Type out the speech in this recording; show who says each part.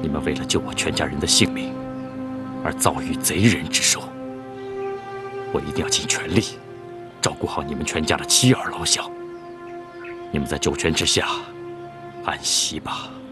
Speaker 1: 你们为了救我全家人的性命，而遭遇贼人之手。我一定要尽全力，照顾好你们全家的妻儿老小。你们在周全之下安息吧。